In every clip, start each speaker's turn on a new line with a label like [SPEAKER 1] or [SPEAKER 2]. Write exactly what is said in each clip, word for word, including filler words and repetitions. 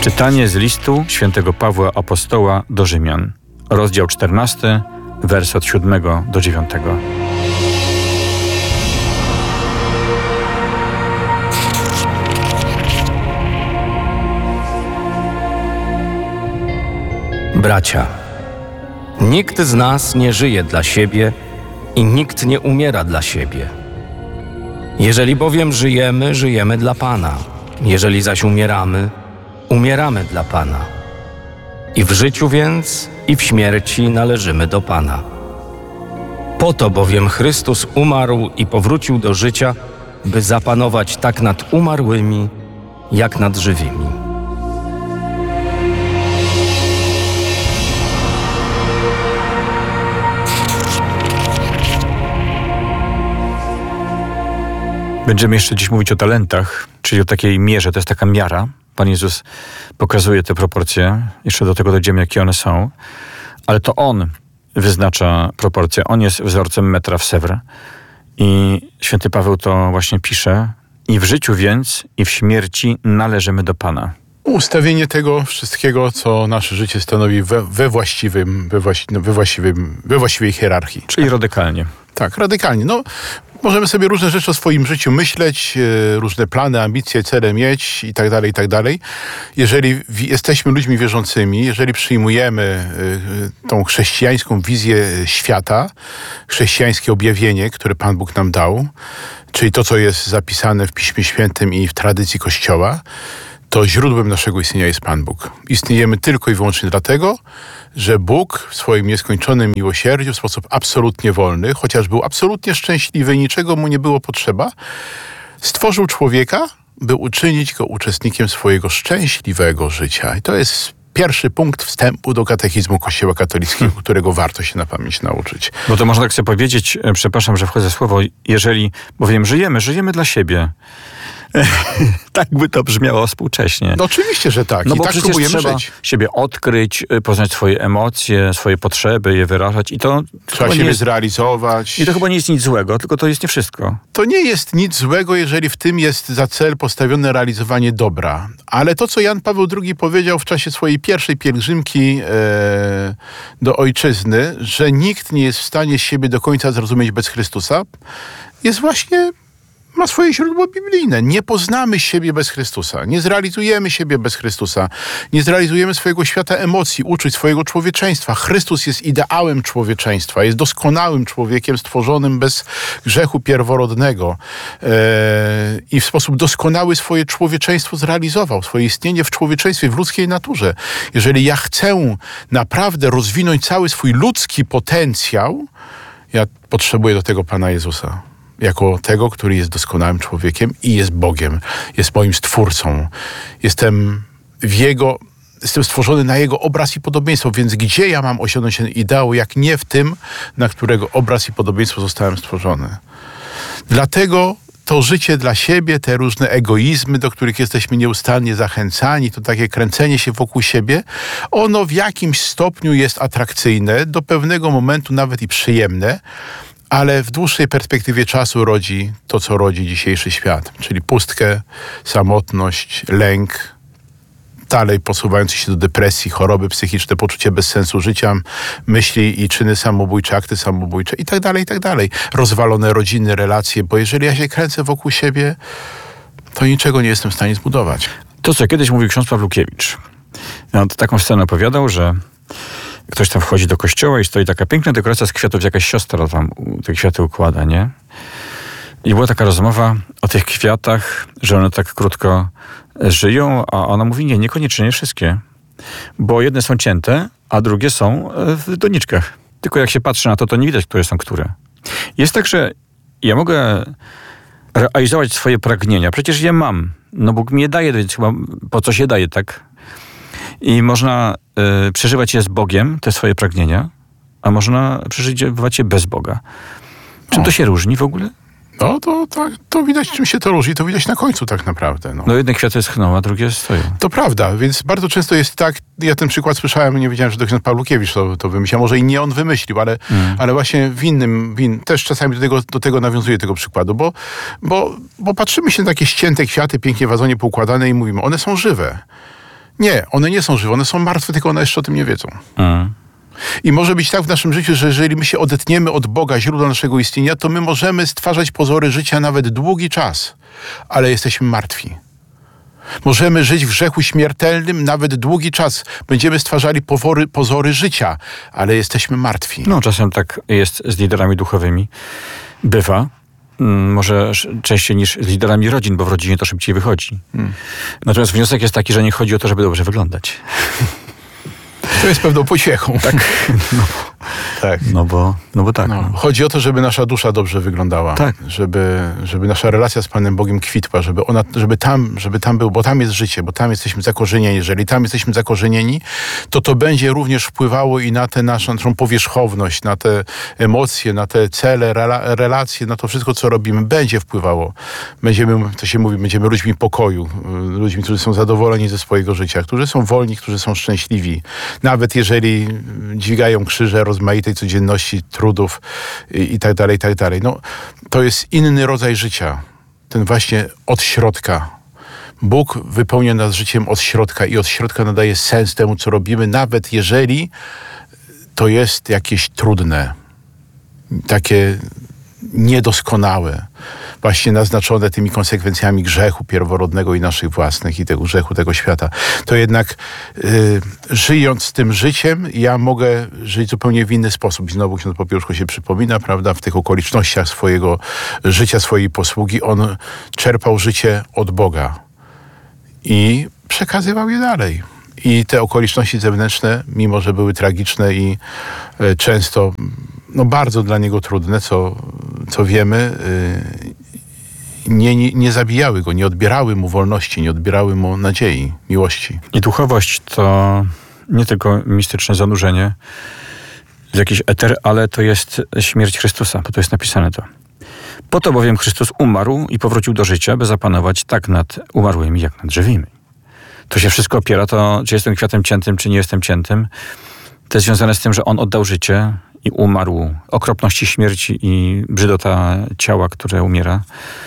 [SPEAKER 1] Czytanie z listu świętego Pawła Apostoła do Rzymian, rozdział czternasty, wers od siódmego do dziewiątego.
[SPEAKER 2] Bracia, nikt z nas nie żyje dla siebie i nikt nie umiera dla siebie. Jeżeli bowiem żyjemy, żyjemy dla Pana. Jeżeli zaś umieramy, umieramy dla Pana. I w życiu więc, i w śmierci należymy do Pana. Po to bowiem Chrystus umarł i powrócił do życia, by zapanować tak nad umarłymi, jak nad żywymi.
[SPEAKER 1] Będziemy jeszcze dziś mówić o talentach, czyli o takiej mierze. To jest taka miara. Pan Jezus pokazuje te proporcje. Jeszcze do tego dojdziemy, jakie one są. Ale to On wyznacza proporcje. On jest wzorcem metra w Sèvres. I święty Paweł to właśnie pisze. I w życiu więc, i w śmierci należymy do Pana.
[SPEAKER 3] Ustawienie tego wszystkiego, co nasze życie stanowi we, we, właściwym, we, właści, no, we, właściwym, we właściwej hierarchii.
[SPEAKER 1] Czyli radykalnie.
[SPEAKER 3] Tak, radykalnie. No, możemy sobie różne rzeczy o swoim życiu myśleć, e, różne plany, ambicje, cele mieć i tak dalej, i tak dalej. Jeżeli w, jesteśmy ludźmi wierzącymi, jeżeli przyjmujemy e, tą chrześcijańską wizję świata, chrześcijańskie objawienie, które Pan Bóg nam dał, czyli to, co jest zapisane w Piśmie Świętym i w tradycji Kościoła, to źródłem naszego istnienia jest Pan Bóg. Istniejemy tylko i wyłącznie dlatego, że Bóg w swoim nieskończonym miłosierdziu w sposób absolutnie wolny, chociaż był absolutnie szczęśliwy i niczego mu nie było potrzeba, stworzył człowieka, by uczynić go uczestnikiem swojego szczęśliwego życia. I to jest pierwszy punkt wstępu do katechizmu Kościoła katolickiego, hmm. którego warto się na pamięć nauczyć.
[SPEAKER 1] Bo to można tak sobie powiedzieć, przepraszam, że wchodzę w słowo, jeżeli bowiem żyjemy, żyjemy dla siebie. Tak by to brzmiało współcześnie.
[SPEAKER 3] No oczywiście, że tak.
[SPEAKER 1] No
[SPEAKER 3] I
[SPEAKER 1] bo
[SPEAKER 3] tak
[SPEAKER 1] przecież
[SPEAKER 3] próbujemy
[SPEAKER 1] trzeba
[SPEAKER 3] żyć.
[SPEAKER 1] siebie odkryć, poznać swoje emocje, swoje potrzeby, je wyrażać. I to
[SPEAKER 3] trzeba siebie jest... zrealizować.
[SPEAKER 1] I to chyba nie jest nic złego, tylko to jest nie wszystko.
[SPEAKER 3] To nie jest nic złego, jeżeli w tym jest za cel postawione realizowanie dobra. Ale to, co Jan Paweł drugi powiedział w czasie swojej pierwszej pielgrzymki e, do ojczyzny, że nikt nie jest w stanie siebie do końca zrozumieć bez Chrystusa, jest właśnie... ma swoje źródło biblijne. Nie poznamy siebie bez Chrystusa. Nie zrealizujemy siebie bez Chrystusa. Nie zrealizujemy swojego świata emocji, uczuć, swojego człowieczeństwa. Chrystus jest ideałem człowieczeństwa. Jest doskonałym człowiekiem stworzonym bez grzechu pierworodnego. Eee, I w sposób doskonały swoje człowieczeństwo zrealizował. Swoje istnienie w człowieczeństwie, w ludzkiej naturze. Jeżeli ja chcę naprawdę rozwinąć cały swój ludzki potencjał, ja potrzebuję do tego Pana Jezusa. Jako tego, który jest doskonałym człowiekiem i jest Bogiem, jest moim Stwórcą. Jestem w Jego, jestem stworzony na Jego obraz i podobieństwo, więc gdzie ja mam osiągnąć ten ideał, jak nie w tym, na którego obraz i podobieństwo zostałem stworzony. Dlatego to życie dla siebie, te różne egoizmy, do których jesteśmy nieustannie zachęcani, to takie kręcenie się wokół siebie, ono w jakimś stopniu jest atrakcyjne, do pewnego momentu nawet i przyjemne, ale w dłuższej perspektywie czasu rodzi to, co rodzi dzisiejszy świat, czyli pustkę, samotność, lęk, dalej posuwający się do depresji, choroby psychiczne, poczucie bezsensu życia, myśli i czyny samobójcze, akty samobójcze i tak dalej, i tak dalej. Rozwalone rodziny, relacje, bo jeżeli ja się kręcę wokół siebie, to niczego nie jestem w stanie zbudować.
[SPEAKER 1] To, co kiedyś mówił ksiądz Pawlukiewicz. No, taką scenę opowiadał, że ktoś tam wchodzi do kościoła i stoi taka piękna dekoracja z kwiatów, jakaś siostra tam te kwiaty układa, nie? I była taka rozmowa o tych kwiatach, że one tak krótko żyją, a ona mówi, nie, niekoniecznie wszystkie. Bo jedne są cięte, a drugie są w doniczkach. Tylko jak się patrzy na to, to nie widać, które są które. Jest tak, że ja mogę realizować swoje pragnienia. Przecież je mam. No Bóg mi je daje, więc chyba po co się daje, tak? I można y, przeżywać je z Bogiem, te swoje pragnienia, a można przeżywać je bez Boga. Czym
[SPEAKER 3] o.
[SPEAKER 1] to się różni w ogóle?
[SPEAKER 3] No to, to, to widać, czym się to różni, to widać na końcu tak naprawdę. No,
[SPEAKER 1] no jedne kwiaty schną, a drugie stoją.
[SPEAKER 3] To prawda, więc bardzo często jest tak, ja ten przykład słyszałem, nie wiedziałem, że to ksiądz Pawlukiewicz to, to wymyślił, może i nie on wymyślił, ale, mm. ale właśnie w innym, w in, też czasami do tego, do tego nawiązuję tego przykładu, bo, bo, bo patrzymy się na takie ścięte kwiaty, pięknie w wazonie poukładane i mówimy, one są żywe. Nie, one nie są żywe, one są martwe, tylko one jeszcze o tym nie wiedzą.
[SPEAKER 1] Mm.
[SPEAKER 3] I może być tak w naszym życiu, że jeżeli my się odetniemy od Boga, źródła naszego istnienia, to my możemy stwarzać pozory życia nawet długi czas, ale jesteśmy martwi. Możemy żyć w grzechu śmiertelnym nawet długi czas. Będziemy stwarzali pozory, pozory życia, ale jesteśmy martwi.
[SPEAKER 1] No, czasem tak jest z liderami duchowymi. Bywa. Mm, Może sz- częściej niż z liderami rodzin, bo w rodzinie to szybciej wychodzi.
[SPEAKER 3] Hmm.
[SPEAKER 1] Natomiast wniosek jest taki, że nie chodzi o to, żeby dobrze wyglądać.
[SPEAKER 3] To jest pewną pociechą. Tak.
[SPEAKER 1] No,
[SPEAKER 3] tak.
[SPEAKER 1] no, bo, no bo tak.
[SPEAKER 3] No,
[SPEAKER 1] No.
[SPEAKER 3] chodzi o to, żeby nasza dusza dobrze wyglądała.
[SPEAKER 1] Tak.
[SPEAKER 3] Żeby, żeby nasza relacja z Panem Bogiem kwitła, żeby ona, żeby tam, żeby tam był, bo tam jest życie, bo tam jesteśmy zakorzenieni. Jeżeli tam jesteśmy zakorzenieni, to to będzie również wpływało i na tę naszą, naszą powierzchowność, na te emocje, na te cele, rela, relacje, na to wszystko, co robimy, będzie wpływało. Będziemy, to się mówi, będziemy ludźmi pokoju, ludźmi, którzy są zadowoleni ze swojego życia, którzy są wolni, którzy są szczęśliwi. Nawet jeżeli dźwigają krzyże rozmaitej codzienności, trudów i, i tak dalej, i tak dalej. No, to jest inny rodzaj życia. Ten właśnie od środka. Bóg wypełnia nas życiem od środka i od środka nadaje sens temu, co robimy, nawet jeżeli to jest jakieś trudne, takie niedoskonałe, właśnie naznaczone tymi konsekwencjami grzechu pierworodnego i naszych własnych i tego grzechu tego świata. To jednak y, żyjąc tym życiem, ja mogę żyć zupełnie w inny sposób. I znowu ksiądz Popiełuszko się przypomina, prawda, w tych okolicznościach swojego życia, swojej posługi, on czerpał życie od Boga i przekazywał je dalej. I te okoliczności zewnętrzne, mimo że były tragiczne i y, często no bardzo dla niego trudne, co, co wiemy, yy, nie, nie, nie zabijały go, nie odbierały mu wolności, nie odbierały mu nadziei, miłości.
[SPEAKER 1] I duchowość to nie tylko mistyczne zanurzenie w jakiś eter, ale to jest śmierć Chrystusa, bo to jest napisane to. Po to bowiem Chrystus umarł i powrócił do życia, by zapanować tak nad umarłymi, jak nad żywymi. To się wszystko opiera, to czy jestem kwiatem ciętym, czy nie jestem ciętym. To jest związane z tym, że On oddał życie i umarł. Okropności śmierci i brzydota ciała, które umiera,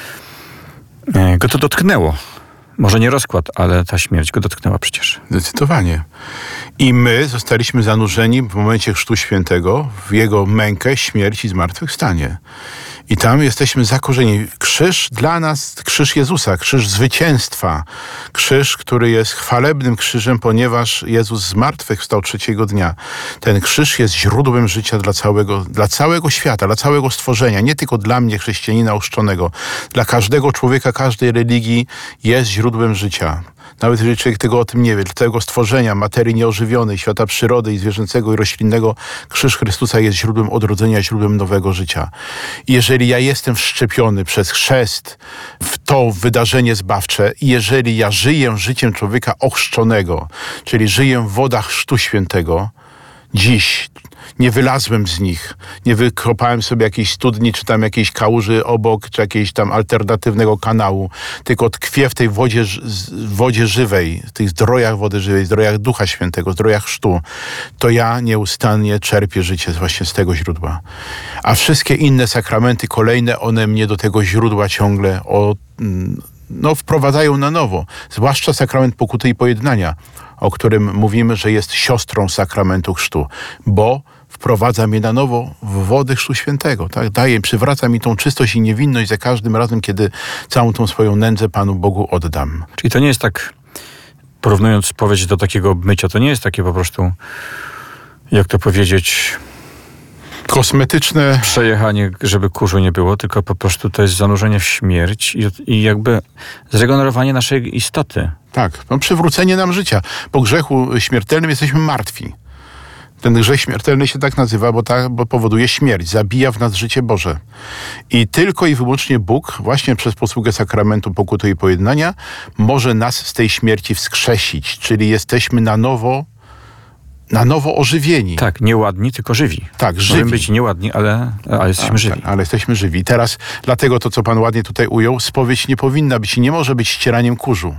[SPEAKER 1] go to dotknęło. Może nie rozkład, ale ta śmierć go dotknęła przecież.
[SPEAKER 3] Zdecydowanie. I my zostaliśmy zanurzeni w momencie Chrztu Świętego w Jego mękę, śmierć i zmartwychwstanie. I tam jesteśmy zakorzenieni. Krzyż dla nas, krzyż Jezusa, krzyż zwycięstwa. Krzyż, który jest chwalebnym krzyżem, ponieważ Jezus zmartwychwstał trzeciego dnia. Ten krzyż jest źródłem życia dla całego, dla całego świata, dla całego stworzenia. Nie tylko dla mnie, chrześcijanina ochrzczonego. Dla każdego człowieka, każdej religii jest źródłem życia. Nawet jeżeli człowiek tego o tym nie wie, dla tego stworzenia, materii nieożywionej, świata przyrody i zwierzęcego i roślinnego, krzyż Chrystusa jest źródłem odrodzenia, źródłem nowego życia. I jeżeli ja jestem wszczepiony przez chrzest w to wydarzenie zbawcze i jeżeli ja żyję życiem człowieka ochrzczonego, czyli żyję w wodach Chrztu Świętego, dziś nie wylazłem z nich, nie wykopałem sobie jakiejś studni, czy tam jakiejś kałuży obok, czy jakiegoś tam alternatywnego kanału, tylko tkwię w tej wodzie, wodzie żywej, w tych zdrojach wody żywej, zdrojach Ducha Świętego, zdrojach chrztu, to ja nieustannie czerpię życie właśnie z tego źródła. A wszystkie inne sakramenty kolejne, one mnie do tego źródła ciągle o, no, wprowadzają na nowo. Zwłaszcza sakrament pokuty i pojednania, o którym mówimy, że jest siostrą sakramentu chrztu, bo wprowadza mnie na nowo w wody Chrztu Świętego. Tak? Daje, przywraca mi tą czystość i niewinność za każdym razem, kiedy całą tą swoją nędzę Panu Bogu oddam.
[SPEAKER 1] Czyli to nie jest tak, porównując spowiedź do takiego obmycia, to nie jest takie po prostu, jak to powiedzieć,
[SPEAKER 3] Kosmetyczne
[SPEAKER 1] przejechanie, żeby kurzu nie było, tylko po prostu to jest zanurzenie w śmierć i, i jakby zregenerowanie naszej istoty.
[SPEAKER 3] Tak, no, przywrócenie nam życia. Po grzechu śmiertelnym jesteśmy martwi. Ten grzech śmiertelny się tak nazywa, bo, ta, bo powoduje śmierć, zabija w nas życie Boże. I tylko i wyłącznie Bóg, właśnie przez posługę sakramentu pokuty i pojednania, może nas z tej śmierci wskrzesić, czyli jesteśmy na nowo, na nowo ożywieni.
[SPEAKER 1] Tak, nieładni, tylko żywi.
[SPEAKER 3] Tak, żywi.
[SPEAKER 1] Możemy być nieładni, ale, ale jesteśmy
[SPEAKER 3] A,
[SPEAKER 1] żywi.
[SPEAKER 3] tak, ale jesteśmy żywi. I teraz, dlatego to, co Pan ładnie tutaj ujął, spowiedź nie powinna być i nie może być ścieraniem kurzu.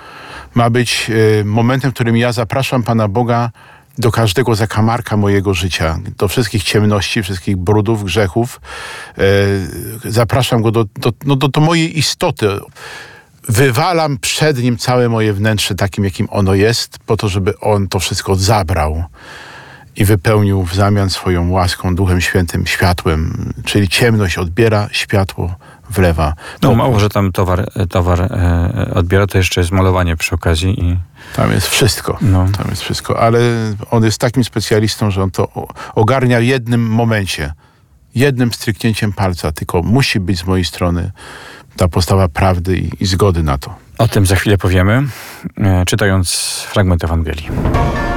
[SPEAKER 3] Ma być y, momentem, w którym ja zapraszam Pana Boga do każdego zakamarka mojego życia, do wszystkich ciemności, wszystkich brudów, grzechów. Y, zapraszam Go do, do, no, do, do mojej istoty. wywalam przed nim całe moje wnętrze takim, jakim ono jest, po to, żeby on to wszystko zabrał i wypełnił w zamian swoją łaską, Duchem Świętym, światłem. Czyli ciemność odbiera, światło wlewa.
[SPEAKER 1] No mało, że tam towar, towar e, odbiera, to jeszcze jest malowanie przy okazji. I...
[SPEAKER 3] Tam jest wszystko.
[SPEAKER 1] No.
[SPEAKER 3] Tam jest wszystko. Ale on jest takim specjalistą, że on to ogarnia w jednym momencie. Jednym stryknięciem palca. Tylko musi być z mojej strony ta postawa prawdy i, i zgody na to.
[SPEAKER 1] O tym za chwilę powiemy, e, czytając fragment Ewangelii.